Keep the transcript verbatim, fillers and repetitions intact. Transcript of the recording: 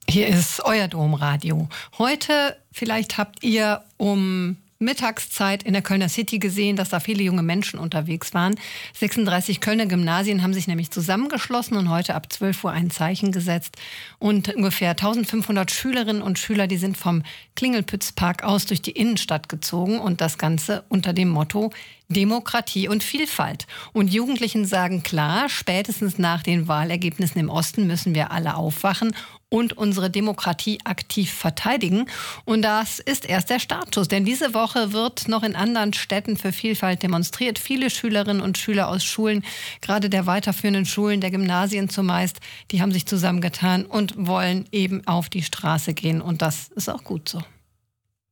Hier ist euer Domradio. Heute, vielleicht habt ihr um Mittagszeit in der Kölner City gesehen, dass da viele junge Menschen unterwegs waren. sechsunddreißig Kölner Gymnasien haben sich nämlich zusammengeschlossen und heute ab zwölf Uhr ein Zeichen gesetzt. Und ungefähr eintausendfünfhundert Schülerinnen und Schüler, die sind vom Klingelpützpark aus durch die Innenstadt gezogen und das Ganze unter dem Motto Demokratie und Vielfalt. Und Jugendlichen sagen klar, spätestens nach den Wahlergebnissen im Osten müssen wir alle aufwachen und unsere Demokratie aktiv verteidigen. Und das ist erst der Startschuss, denn diese Woche wird noch in anderen Städten für Vielfalt demonstriert. Viele Schülerinnen und Schüler aus Schulen, gerade der weiterführenden Schulen, der Gymnasien zumeist, die haben sich zusammengetan und wollen eben auf die Straße gehen. Und das ist auch gut so.